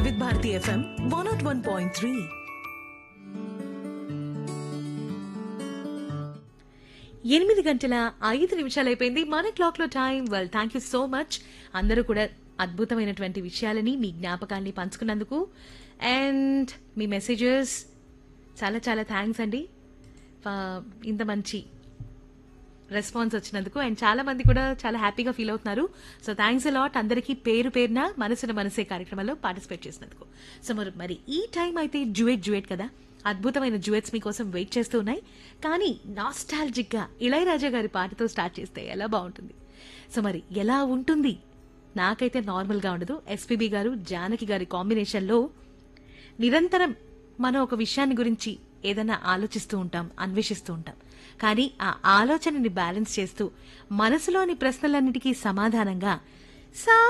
వివిధ భారతి ఎఫ్ఎం 101.3. ఎనిమిది గంటల 5 నిమిషాలు అయిపోయింది మన క్లాక్ లో time. Well, thank you so much అందరూ కూడా అద్భుతమైనటువంటి విషయాలని మీ జ్ఞాపకాల్ని పంచుకున్నందుకు అండ్ మీ మెసేజెస్ చాలా చాలా థ్యాంక్స్ అండి. ఇంత మంచి రెస్పాన్స్ వచ్చినందుకు అండ్ చాలా మంది కూడా చాలా హ్యాపీగా ఫీల్ అవుతున్నారు. సో థ్యాంక్స్ అలాట్ అందరికీ పేరు పేరున మనసున మనసే కార్యక్రమంలో పార్టిసిపేట్ చేసినందుకు. సో మరి ఈ టైం అయితే డ్యూయట్ కదా, అద్భుతమైన డ్యూయట్స్ మీకోసం వెయిట్ చేస్తూ ఉన్నాయి. కానీ నాస్టాలజిక్ గా ఇళయరాజా గారి పాటతో స్టార్ట్ చేస్తే ఎలా బాగుంటుంది? సో మరి ఎలా ఉంటుంది? నాకైతే నార్మల్ గా ఉండదు. ఎస్పీబీ గారు జానకి గారి కాంబినేషన్ లో నిరంతరం మనం ఒక విషయాన్ని గురించి ఏదైనా ఆలోచిస్తూ ఉంటాం, అన్వేషిస్తూ ఉంటాం. కానీ ఆ ఆలోచనని బ్యాలెన్స్ చేస్తూ మనసులోని ప్రశ్నలన్నిటికీ సమాధానంగా